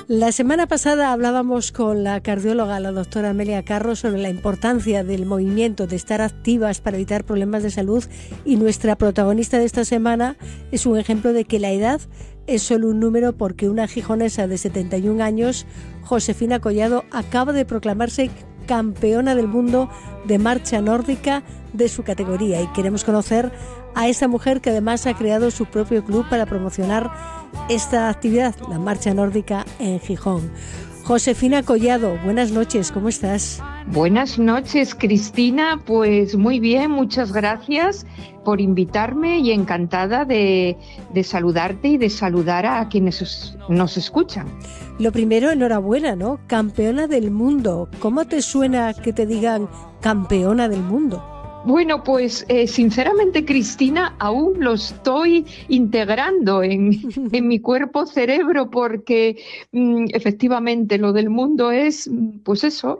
La semana pasada hablábamos con la cardióloga, la doctora Amelia Carro, sobre la importancia del movimiento, de estar activas para evitar problemas de salud, y nuestra protagonista de esta semana es un ejemplo de que la edad es solo un número, porque una gijonesa de 71 años, Josefina Collado, acaba de proclamarse campeona del mundo de marcha nórdica de su categoría, y queremos conocer a esta mujer que además ha creado su propio club para promocionar esta actividad, la marcha nórdica en Gijón. Josefina Collado, buenas noches, ¿cómo estás? Buenas noches, Cristina. Pues muy bien, muchas gracias por invitarme y encantada de saludarte y de saludar a quienes nos escuchan. Lo primero, enhorabuena, ¿no? Campeona del mundo. ¿Cómo te suena que te digan campeona del mundo? Bueno, pues sinceramente, Cristina, aún lo estoy integrando en mi cuerpo-cerebro, porque efectivamente lo del mundo es, pues eso,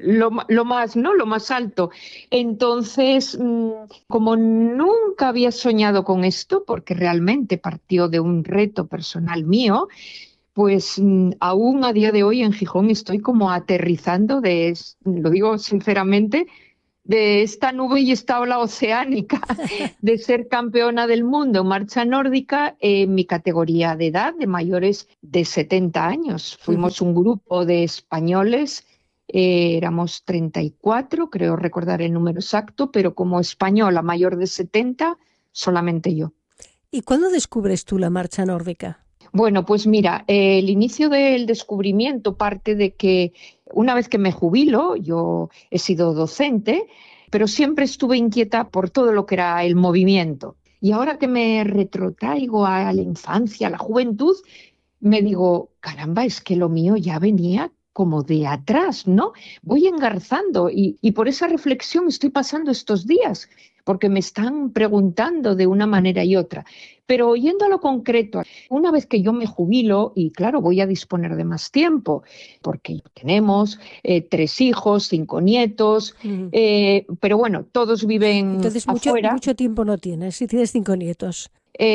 lo más, ¿no? Lo más alto. Entonces, como nunca había soñado con esto, porque realmente partió de un reto personal mío, pues aún a día de hoy en Gijón estoy como aterrizando lo digo sinceramente, de esta nube y esta ola oceánica de ser campeona del mundo en marcha nórdica en mi categoría de edad, de mayores de 70 años. Fuimos un grupo de españoles, éramos 34, creo recordar el número exacto, pero como española mayor de 70, solamente yo. ¿Y cuándo descubres tú la marcha nórdica? Bueno, pues mira, el inicio del descubrimiento parte de que una vez que me jubilo, yo he sido docente, pero siempre estuve inquieta por todo lo que era el movimiento. Y ahora que me retrotraigo a la infancia, a la juventud, me digo, caramba, es que lo mío ya venía como de atrás, ¿no? Voy engarzando y por esa reflexión estoy pasando estos días, porque me están preguntando de una manera y otra. Pero yendo a lo concreto, una vez que yo me jubilo, y claro, voy a disponer de más tiempo, porque tenemos 3 hijos, 5 nietos, pero bueno, todos viven Entonces, afuera. Mucho tiempo no tienes, si tienes 5 nietos.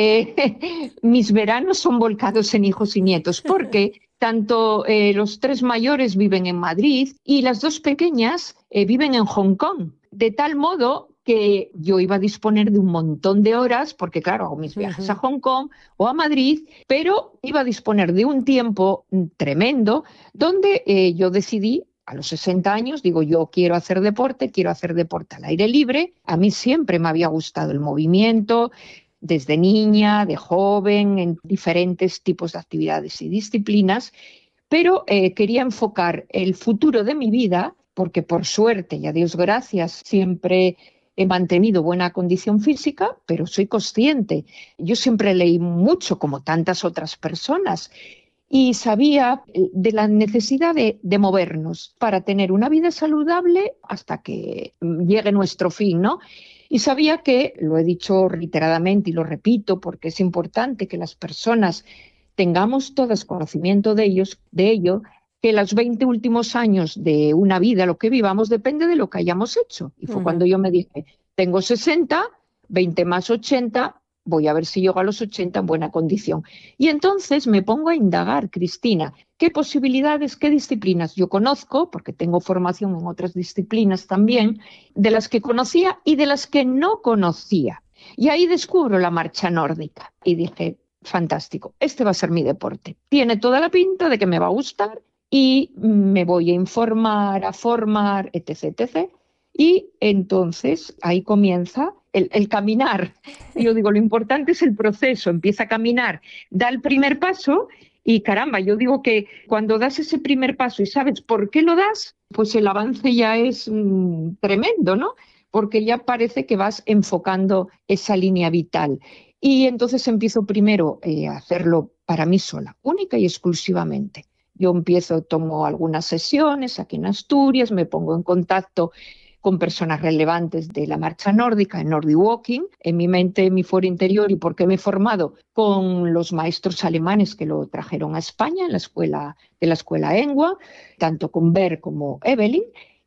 Mis veranos son volcados en hijos y nietos, porque tanto los 3 mayores viven en Madrid y las 2 pequeñas viven en Hong Kong, de tal modo que yo iba a disponer de un montón de horas, porque claro, hago mis viajes a Hong Kong o a Madrid, pero iba a disponer de un tiempo tremendo donde yo decidí, a los 60 años, digo, yo quiero hacer deporte al aire libre. A mí siempre me había gustado el movimiento, desde niña, de joven, en diferentes tipos de actividades y disciplinas, pero quería enfocar el futuro de mi vida, porque por suerte y a Dios gracias siempre he mantenido buena condición física, pero soy consciente. Yo siempre leí mucho, como tantas otras personas, y sabía de la necesidad de movernos para tener una vida saludable hasta que llegue nuestro fin, ¿no? Y sabía que, lo he dicho reiteradamente y lo repito porque es importante que las personas tengamos todas conocimiento de ello, que los 20 últimos años de una vida, lo que vivamos, depende de lo que hayamos hecho. Y fue cuando yo me dije, tengo 60, 20 más 80, voy a ver si llego a los 80 en buena condición. Y entonces me pongo a indagar, Cristina, qué posibilidades, qué disciplinas yo conozco, porque tengo formación en otras disciplinas también, de las que conocía y de las que no conocía. Y ahí descubro la marcha nórdica y dije, fantástico, este va a ser mi deporte. Tiene toda la pinta de que me va a gustar y me voy a informar, a formar, etc., etc. Y entonces ahí comienza el caminar. Yo digo, lo importante es el proceso, empieza a caminar, da el primer paso y caramba, yo digo que cuando das ese primer paso y sabes por qué lo das, pues el avance ya es tremendo, ¿no? Porque ya parece que vas enfocando esa línea vital. Y entonces empiezo primero a hacerlo para mí sola, única y exclusivamente. Yo tomo algunas sesiones aquí en Asturias, me pongo en contacto con personas relevantes de la marcha nórdica, en Nordic Walking, en mi mente, en mi foro interior, y porque me he formado con los maestros alemanes que lo trajeron a España, en la escuela ENGUA, tanto con Ber como Evelyn.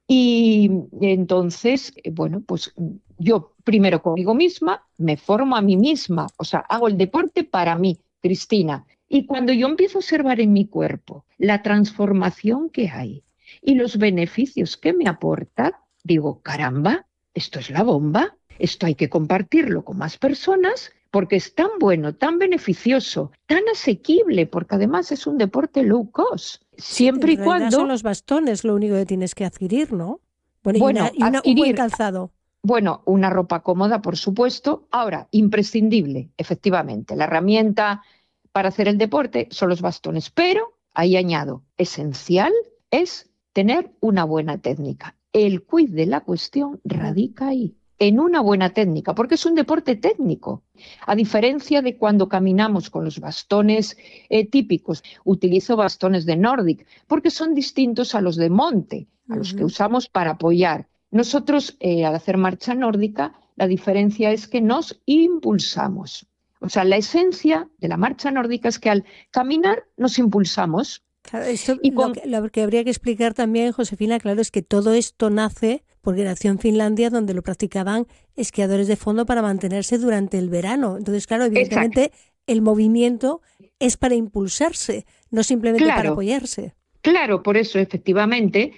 Y entonces, bueno, pues yo primero conmigo misma, me formo a mí misma, o sea, hago el deporte para mí, Cristina. Y cuando yo empiezo a observar en mi cuerpo la transformación que hay y los beneficios que me aporta, digo, caramba, esto es la bomba, esto hay que compartirlo con más personas porque es tan bueno, tan beneficioso, tan asequible, porque además es un deporte low cost, Sí, en siempre y realidad son cuando, los bastones lo único que tienes que adquirir, ¿no? Bueno, bueno, un buen adquirir, calzado. bueno, una ropa cómoda, por supuesto. Ahora, imprescindible, efectivamente, la herramienta para hacer el deporte son los bastones, pero ahí añado, esencial es tener una buena técnica. El quid de la cuestión radica ahí, en una buena técnica, porque es un deporte técnico. A diferencia de cuando caminamos con los bastones típicos, utilizo bastones de Nordic, porque son distintos a los de monte, a los que Ujú. usamos para apoyar. Nosotros, al hacer marcha nórdica, la diferencia es que nos impulsamos. O sea, la esencia de la marcha nórdica es que al caminar nos impulsamos. Claro, esto Y con, lo que habría que explicar también, Josefina, claro, es que todo esto nace porque nació en Finlandia, donde lo practicaban esquiadores de fondo para mantenerse durante el verano. Entonces, claro, exacto, evidentemente el movimiento es para impulsarse, no simplemente para claro, apoyarse. claro, por eso efectivamente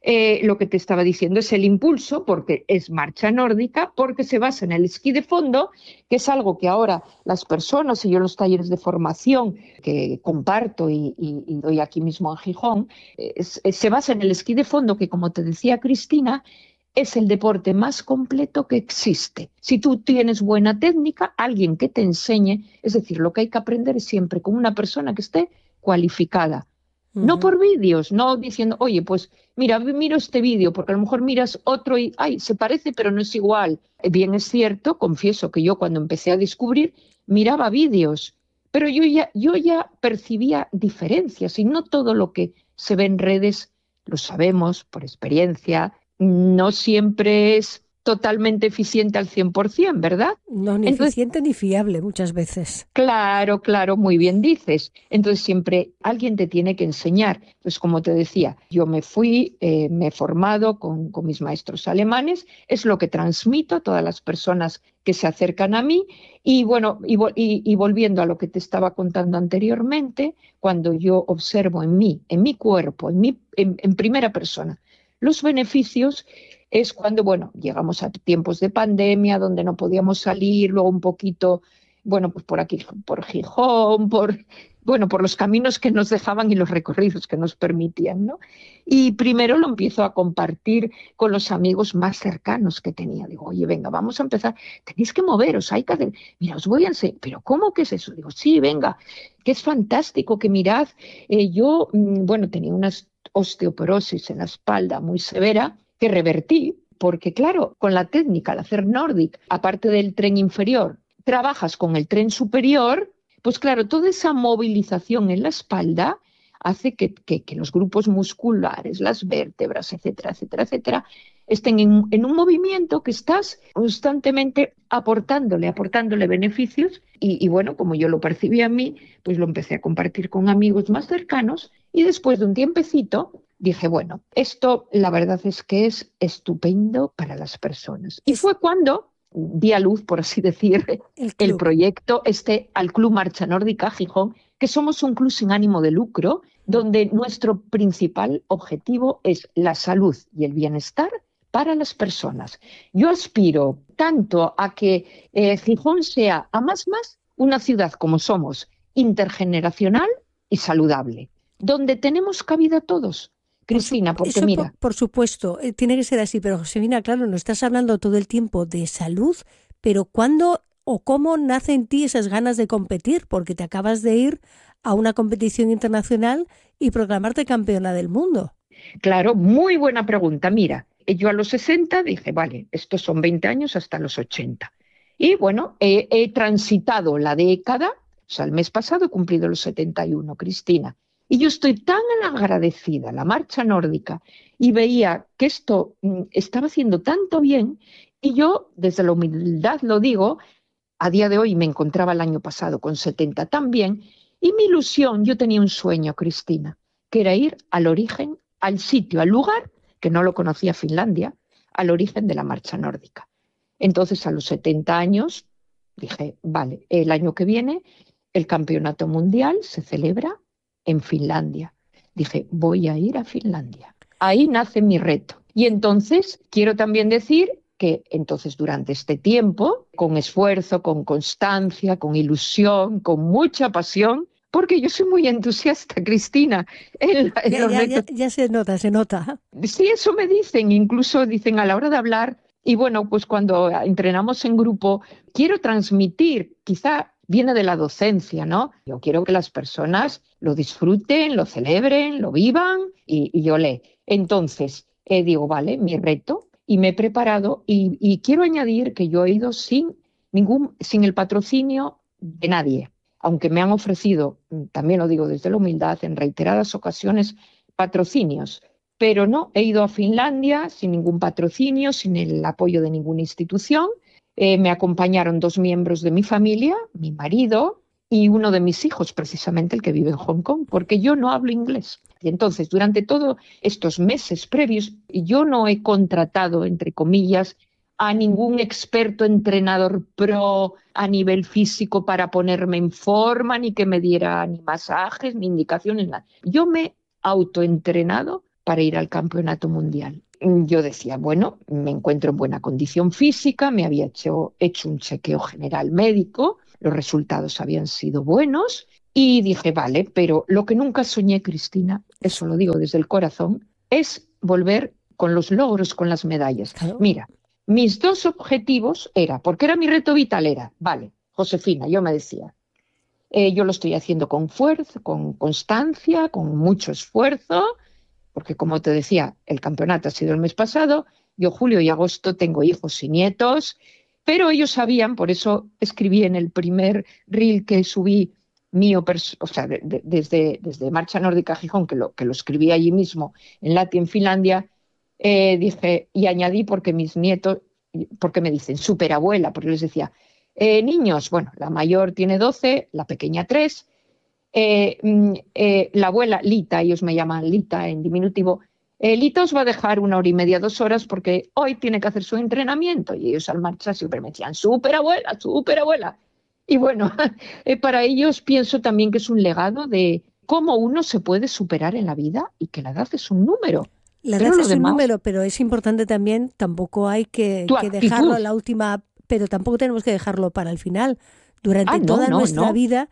lo que te estaba diciendo es el impulso, porque es marcha nórdica, porque se basa en el esquí de fondo, que es algo que ahora las personas y yo en los talleres de formación que comparto y doy aquí mismo en Gijón, se basa en el esquí de fondo, que como te decía Cristina, es el deporte más completo que existe. Si tú tienes buena técnica, alguien que te enseñe, es decir, lo que hay que aprender es siempre con una persona que esté cualificada. No Ujú. por vídeos, no diciendo, oye, pues mira, miro este vídeo, porque a lo mejor miras otro y, ay, se parece, pero no es igual. Bien es cierto, confieso que yo cuando empecé a descubrir, miraba vídeos, pero yo ya percibía diferencias y no todo lo que se ve en redes, lo sabemos por experiencia, no siempre es totalmente eficiente al 100%, ¿verdad? No, ni Entonces, eficiente ni fiable muchas veces. claro, claro, muy bien dices. Entonces siempre alguien te tiene que enseñar. Pues como te decía, yo me he formado con mis maestros alemanes, es lo que transmito a todas las personas que se acercan a mí. Y bueno, y volviendo a lo que te estaba contando anteriormente, cuando yo observo en mi cuerpo, en primera persona, los beneficios, es cuando, bueno, llegamos a tiempos de pandemia donde no podíamos salir, luego un poquito bueno, pues por aquí, por Gijón, bueno, por los caminos que nos dejaban y los recorridos que nos permitían, ¿no? Y primero lo empiezo a compartir con los amigos más cercanos que tenía. Digo, oye, venga, vamos a empezar. Tenéis que moveros, hay que hacer. Mira, os voy a enseñar. ¿Pero cómo que es eso? Digo, sí, venga, que es fantástico, que mirad. Yo, bueno, tenía una osteoporosis en la espalda muy severa que revertí. Porque claro, con la técnica, al hacer Nordic, aparte del tren inferior, trabajas con el tren superior, pues claro, toda esa movilización en la espalda hace que los grupos musculares, las vértebras, etcétera, etcétera, etcétera, estén en un movimiento que estás constantemente aportándole beneficios y bueno, como yo lo percibí a mí, pues lo empecé a compartir con amigos más cercanos y después de un tiempecito dije, bueno, esto la verdad es que es estupendo para las personas. Y Es fue cuando di a luz, por así decir, el el club. proyecto al Club Marcha Nórdica Gijón, que somos un club sin ánimo de lucro, donde nuestro principal objetivo es la salud y el bienestar para las personas. Yo aspiro tanto a que Gijón sea, a más, una ciudad como somos, intergeneracional y saludable, donde tenemos cabida todos. Cristina, porque mira, Por supuesto, tiene que ser así, pero Josefina, claro, nos estás hablando todo el tiempo de salud, pero ¿cuándo o cómo nacen en ti esas ganas de competir? Porque te acabas de ir a una competición internacional y proclamarte campeona del mundo. claro, muy buena pregunta. Mira, yo a los 60 dije, vale, estos son 20 años hasta los 80. Y bueno, he transitado la década, o sea, el mes pasado he cumplido los 71, Cristina. Y yo estoy tan agradecida a la marcha nórdica y veía que esto estaba haciendo tanto bien y yo, desde la humildad lo digo, a día de hoy me encontraba el año pasado con 70 también, y mi ilusión, yo tenía un sueño, Cristina, que era ir al origen, al sitio, al lugar, que no lo conocía Finlandia, al origen de la marcha nórdica. Entonces, a los 70 años, dije, vale, el año que viene el campeonato mundial se celebra en Finlandia. Dije, voy a ir a Finlandia. Ahí nace mi reto. Y entonces quiero también decir que entonces durante este tiempo, con esfuerzo, con constancia, con ilusión, con mucha pasión, porque yo soy muy entusiasta, Cristina, en los retos. Ya se nota, se nota. Sí, eso me dicen, incluso dicen a la hora de hablar, y bueno, pues cuando entrenamos en grupo, quiero transmitir, quizá viene de la docencia, ¿no? Yo quiero que las personas lo disfruten, lo celebren, lo vivan y olé. Entonces, digo, vale, mi reto, y me he preparado, y quiero añadir que yo he ido sin el patrocinio de nadie, aunque me han ofrecido, también lo digo desde la humildad, en reiteradas ocasiones, patrocinios. Pero no, he ido a Finlandia sin ningún patrocinio, sin el apoyo de ninguna institución. Me acompañaron 2 miembros de mi familia, mi marido y uno de mis hijos, precisamente el que vive en Hong Kong, porque yo no hablo inglés. Y entonces, durante todos estos meses previos, yo no he contratado, entre comillas, a ningún experto entrenador pro a nivel físico para ponerme en forma, ni que me diera ni masajes, ni indicaciones, nada. Yo me he autoentrenado para ir al campeonato mundial. Yo decía, bueno, me encuentro en buena condición física, me había hecho un chequeo general médico, los resultados habían sido buenos y dije, vale, pero lo que nunca soñé, Cristina, eso lo digo desde el corazón, es volver con los logros, con las medallas. Claro. Mira, mis 2 objetivos porque era mi reto vital, vale, Josefina, yo me decía, yo lo estoy haciendo con fuerza, con constancia, con mucho esfuerzo, porque como te decía, el campeonato ha sido el mes pasado, yo julio y agosto tengo hijos y nietos, pero ellos sabían, por eso escribí en el primer reel que subí mío, o sea, desde Marcha Nórdica Gijón, que lo escribí allí mismo, en Lahti, en Finlandia, dije, y añadí porque mis nietos, porque me dicen superabuela, porque les decía, niños, bueno, la mayor tiene 12, la pequeña 3, la abuela Lita, ellos me llaman Lita en diminutivo, Lita os va a dejar 1 hora y media, 2 horas porque hoy tiene que hacer su entrenamiento, y ellos al marchar siempre me decían superabuela, superabuela. Y bueno, para ellos pienso también que es un legado de cómo uno se puede superar en la vida y que la edad es un número. La edad es un número, pero es importante también, tampoco hay que dejarlo a la última, pero tampoco tenemos que dejarlo para el final. Durante toda nuestra vida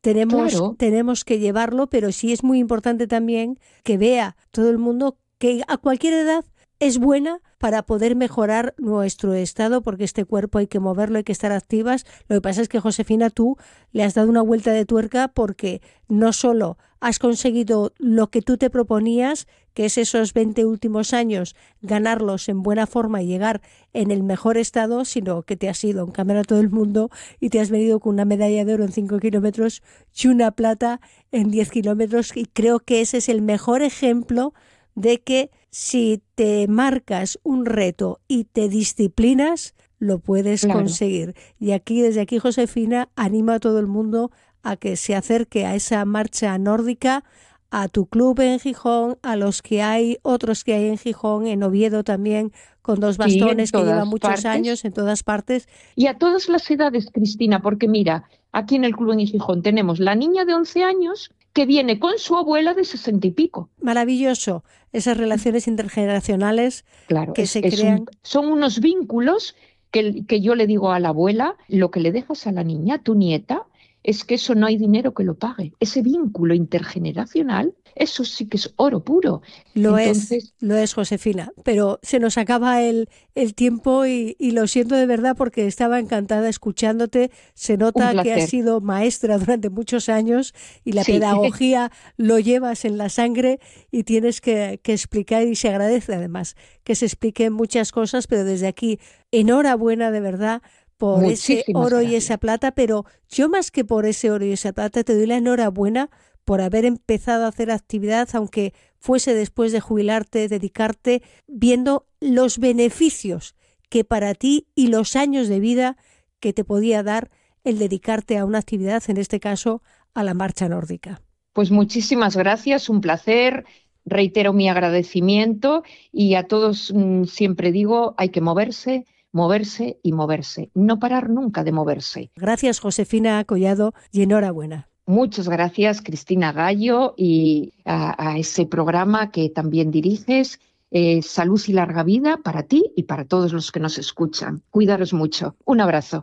tenemos que llevarlo, pero sí es muy importante también que vea todo el mundo que a cualquier edad es buena para poder mejorar nuestro estado, porque este cuerpo hay que moverlo, hay que estar activas. Lo que pasa es que, Josefina, tú le has dado una vuelta de tuerca porque no solo has conseguido lo que tú te proponías, que es esos 20 últimos años, ganarlos en buena forma y llegar en el mejor estado, sino que te has ido a un campeonato del mundo y te has venido con una medalla de oro en 5 kilómetros y una plata en 10 kilómetros. Y creo que ese es el mejor ejemplo de que si te marcas un reto y te disciplinas, lo puedes conseguir. Y desde aquí, Josefina, animo a todo el mundo a que se acerque a esa marcha nórdica, a tu club en Gijón, a los que hay, otros que hay en Gijón, en Oviedo también, con 2 bastones que llevan muchos años en todas partes. Y a todas las edades, Cristina, porque mira, aquí en el club en Gijón tenemos la niña de 11 años que viene con su abuela de 60 y pico. Maravilloso, esas relaciones intergeneracionales que se crean. Son unos vínculos que yo le digo a la abuela, lo que le dejas a la niña, tu nieta, es que eso no hay dinero que lo pague. Ese vínculo intergeneracional, eso sí que es oro puro. Lo es, Josefina, pero se nos acaba el tiempo y lo siento de verdad porque estaba encantada escuchándote. Se nota que has sido maestra durante muchos años y la pedagogía lo llevas en la sangre y tienes que explicar, y se agradece además que se expliquen muchas cosas, pero desde aquí, enhorabuena de verdad por ese oro y esa plata, pero yo más que por ese oro y esa plata te doy la enhorabuena por haber empezado a hacer actividad, aunque fuese después de jubilarte, dedicarte, viendo los beneficios que para ti y los años de vida que te podía dar el dedicarte a una actividad, en este caso a la marcha nórdica. Pues muchísimas gracias, un placer. Reitero mi agradecimiento y a todos siempre digo, hay que moverse, moverse y moverse, no parar nunca de moverse. Gracias, Josefina Collado, y enhorabuena. Muchas gracias, Cristina Gallo, y a ese programa que también diriges. Salud y larga vida para ti y para todos los que nos escuchan. Cuidaros mucho. Un abrazo.